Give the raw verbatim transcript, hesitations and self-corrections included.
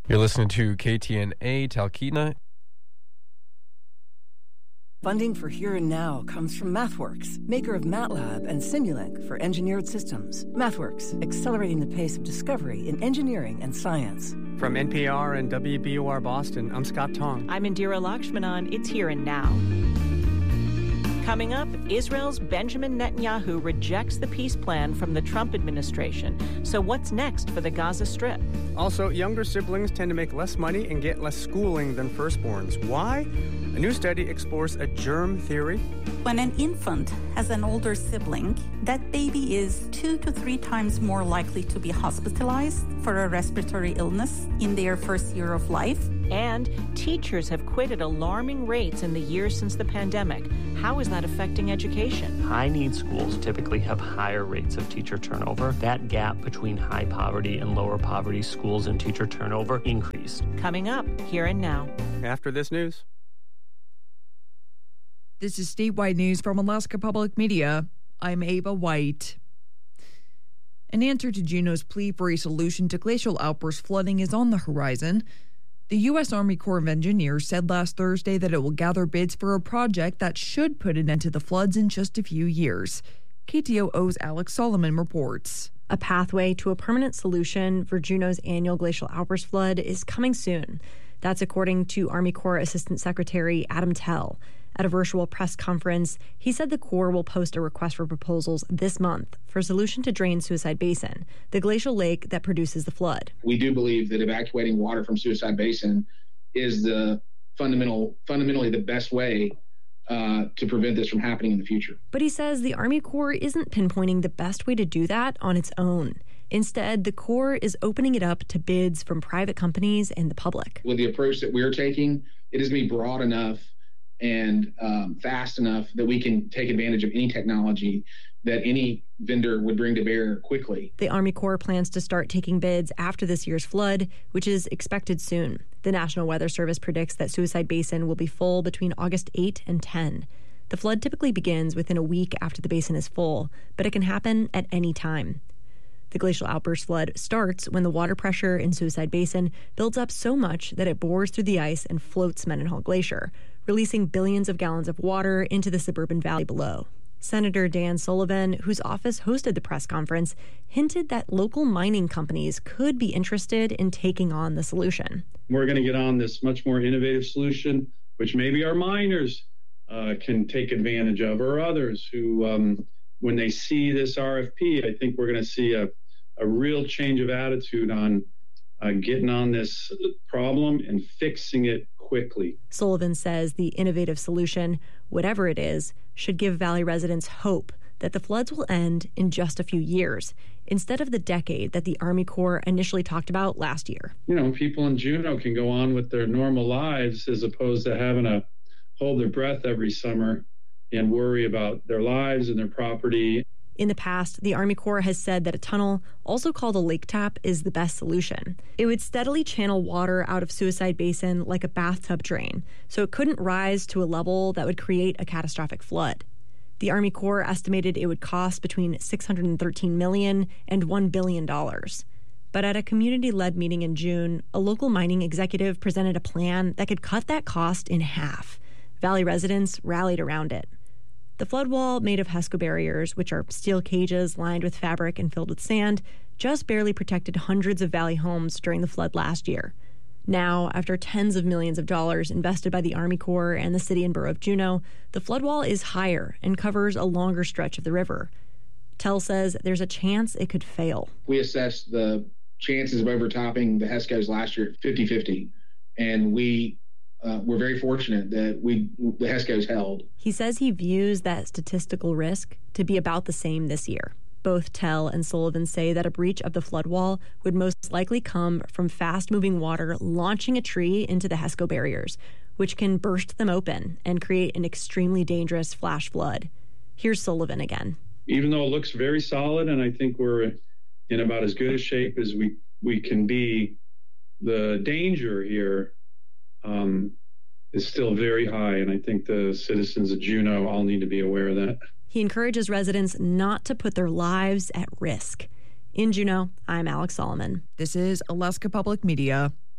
You're listening to K T N A Talkeetna. Funding for Here and Now comes from MathWorks, maker of MATLAB and Simulink for engineered systems. MathWorks, accelerating the pace of discovery in engineering and science. From N P R and W B O R Boston, I'm Scott Tong. I'm Indira Lakshmanan. It's Here and Now. Coming up, Israel's Benjamin Netanyahu rejects the peace plan from the Trump administration. So what's next for the Gaza Strip? Also, younger siblings tend to make less money and get less schooling than firstborns. Why? A new study explores a germ theory. When an infant has an older sibling, that baby is two to three times more likely to be hospitalized for a respiratory illness in their first year of life. And teachers have quit at alarming rates in the years since the pandemic. How is that affecting education? High-need schools typically have higher rates of teacher turnover. That gap between high poverty and lower poverty schools and teacher turnover increased. Coming up, Here and Now. After this news. This is statewide news from Alaska Public Media. I'm Ava White. An answer to Juneau's plea for a solution to glacial outburst flooding is on the horizon. The U S Army Corps of Engineers said last Thursday that it will gather bids for a project that should put an end to the floods in just a few years. K T O O's Alex Solomon reports. A pathway to a permanent solution for Juneau's annual glacial outburst flood is coming soon. That's according to Army Corps Assistant Secretary Adam Tell. At a virtual press conference, he said the Corps will post a request for proposals this month for a solution to drain Suicide Basin, the glacial lake that produces the flood. We do believe that evacuating water from Suicide Basin is the fundamental, fundamentally the best way uh, to prevent this from happening in the future. But he says the Army Corps isn't pinpointing the best way to do that on its own. Instead, the Corps is opening it up to bids from private companies and the public. With the approach that we're taking, it is going to be broad enough and um, fast enough that we can take advantage of any technology that any vendor would bring to bear quickly. The Army Corps plans to start taking bids after this year's flood, which is expected soon. The National Weather Service predicts that Suicide Basin will be full between August eighth and tenth. The flood typically begins within a week after the basin is full, but it can happen at any time. The glacial outburst flood starts when the water pressure in Suicide Basin builds up so much that it bores through the ice and floats Mendenhall Glacier, releasing billions of gallons of water into the suburban valley below. Senator Dan Sullivan, whose office hosted the press conference, hinted that local mining companies could be interested in taking on the solution. We're going to get on this much more innovative solution, which maybe our miners uh, can take advantage of, or others who, um, when they see this R F P, I think we're going to see a a real change of attitude on uh, getting on this problem and fixing it quickly. Sullivan says the innovative solution, whatever it is, should give Valley residents hope that the floods will end in just a few years, instead of the decade that the Army Corps initially talked about last year. You know, people in Juneau can go on with their normal lives as opposed to having to hold their breath every summer and worry about their lives and their property. In the past, the Army Corps has said that a tunnel, also called a lake tap, is the best solution. It would steadily channel water out of Suicide Basin like a bathtub drain, so it couldn't rise to a level that would create a catastrophic flood. The Army Corps estimated it would cost between six hundred thirteen million dollars and one billion dollars. But at a community-led meeting in June, a local mining executive presented a plan that could cut that cost in half. Valley residents rallied around it. The flood wall, made of HESCO barriers, which are steel cages lined with fabric and filled with sand, just barely protected hundreds of Valley homes during the flood last year. Now, after tens of millions of dollars invested by the Army Corps and the city and borough of Juneau, the flood wall is higher and covers a longer stretch of the river. Tell says there's a chance it could fail. We assessed the chances of overtopping the HESCOs last year at fifty-fifty, and we Uh, we're very fortunate that we the HESCOs held. He says he views that statistical risk to be about the same this year. Both Tell and Sullivan say that a breach of the flood wall would most likely come from fast-moving water launching a tree into the HESCO barriers, which can burst them open and create an extremely dangerous flash flood. Here's Sullivan again. Even though it looks very solid, and I think we're in about as good a shape as we, we can be, the danger here Um, is still very high, and I think the citizens of Juneau all need to be aware of that. He encourages residents not to put their lives at risk. In Juneau, I'm Alex Solomon. This is Alaska Public Media.